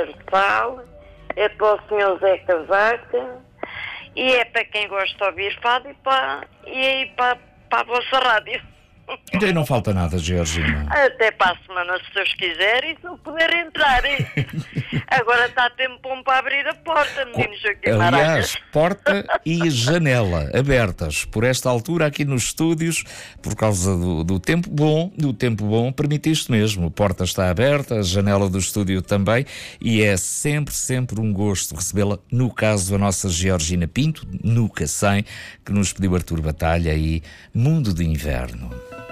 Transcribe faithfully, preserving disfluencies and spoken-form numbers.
Marçal, é para o senhor Zé Cavaca e é para quem gosta de ouvir fado e, para, e aí para, para a vossa rádio. Então não falta nada, Georgina. Até para a semana, se Deus quiser, e se não puder entrar. Hein? Agora está tempo bom para abrir a porta, menino Joaquim Maralhas. Aliás, porta e janela abertas por esta altura aqui nos estúdios, por causa do, do tempo bom, do tempo bom, permite isto mesmo. A porta está aberta, a janela do estúdio também, e é sempre, sempre um gosto recebê-la, no caso da nossa Georgina Pinto, no Cacém, que nos pediu Artur Batalha e Mundo de Inverno.